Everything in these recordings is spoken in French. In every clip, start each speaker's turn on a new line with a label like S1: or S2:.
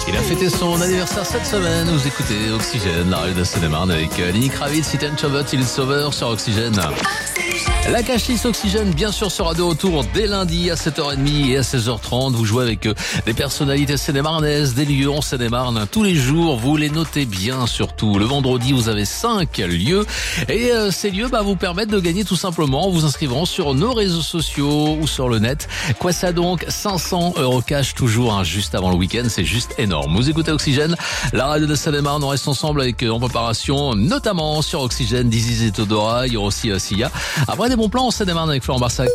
S1: Il a fêté son anniversaire cette semaine. Vous écoutez Oxygène, la radio de Seine-et-Marne avec Lenny Kravitz, Hit and Chobot, il est sauveur sur Oxygène. La cashlist Oxygène, bien sûr, sera de retour dès lundi à 7h30 et à 16h30. Vous jouez avec des personnalités seine-et-marnaises, des lieux en Seine-et-Marne tous les jours. Vous les notez bien, surtout. Le vendredi, vous avez 5 lieux. Et ces lieux vous permettent de gagner tout simplement en vous inscrivant sur nos réseaux sociaux ou sur le net. Quoi ça donc? 500 € cash toujours, juste avant le week-end. C'est juste énorme. Vous écoutez Oxygène, la radio de Seine-et-Marne. On reste ensemble avec en préparation, notamment sur Oxygène, Dizzy et Todora. Il y aura aussi Sia. Après des bons plans en Seine-et-Marne avec Florent Barsac.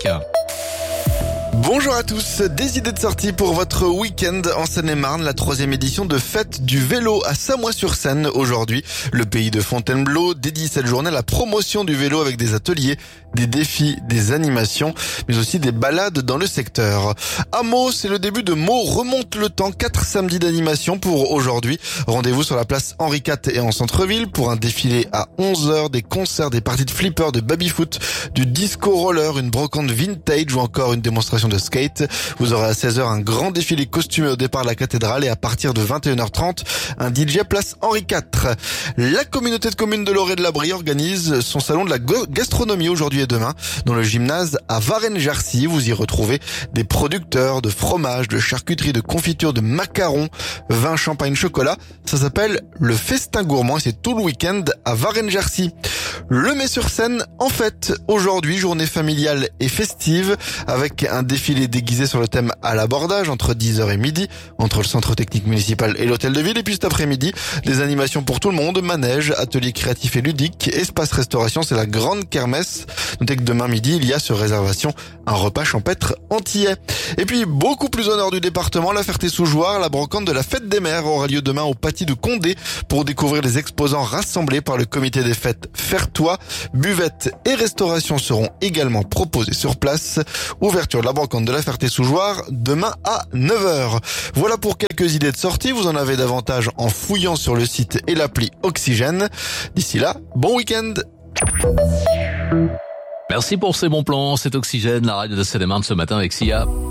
S2: Bonjour à tous, des idées de sortie pour votre week-end en Seine-et-Marne, la 3e édition de Fête du vélo à Samois-sur-Seine aujourd'hui. Le pays de Fontainebleau dédie cette journée à la promotion du vélo avec des ateliers, des défis, des animations, mais aussi des balades dans le secteur. À Meaux, c'est le début de Meaux remonte le temps, 4 samedis d'animation pour aujourd'hui. Rendez-vous sur la place Henri IV et en centre-ville pour un défilé à 11h, des concerts, des parties de flipper, de baby-foot, du disco roller, une brocante vintage ou encore une démonstration de skate. Vous aurez à 16h un grand défilé costumé au départ de la cathédrale et à partir de 21h30, un DJ place Henri IV. La communauté de communes de l'Orée de la Brie organise son salon de la gastronomie aujourd'hui et demain dans le gymnase à Varennes-Jarcy. Vous y retrouvez des producteurs de fromage, de charcuterie, de confiture, de macarons, vin, champagne, chocolat. Ça s'appelle le Festin Gourmand et c'est tout le week-end à Varennes-Jarcy. Le Mets-sur-Seine en fête aujourd'hui, journée familiale et festive avec un défilé déguisé sur le thème à l'abordage entre 10h et midi entre le centre technique municipal et l'hôtel de ville. Et puis cet après-midi, des animations pour tout le monde, manège, ateliers créatifs et ludiques, espace restauration, c'est la grande kermesse. Notez que demain midi, il y a sur réservation un repas champêtre antillais. Et puis beaucoup plus au nord du département, la Ferté-sous-Jouarre, la brocante de la fête des mères aura lieu demain au Paty de Condé pour découvrir les exposants rassemblés par le comité des fêtes Fertois. Buvettes et restauration seront également proposés sur place. Ouverture de la brocante de la Ferté-sous-Jouarre demain à 9h. Voilà pour quelques idées de sortie. Vous en avez davantage en fouillant sur le site et l'appli Oxygène. D'ici là, bon week-end.
S1: Merci pour ces bons plans. C'est Oxygène, la radio de Seine-et-Marne ce matin avec Sia.